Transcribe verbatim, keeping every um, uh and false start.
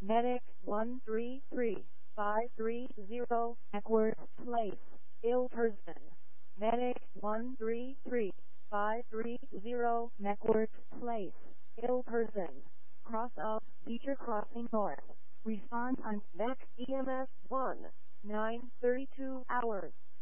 Medic one three three five three zero, Eckworth Place, ill person. Medic one three three five three zero, Neckworth Place, ill person. Cross of Beecher Crossing North. Response time. Neck E M S one. nine thirty-two hours.